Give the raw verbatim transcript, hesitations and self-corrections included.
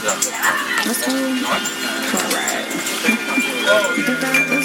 Let's go for a ride. You think that?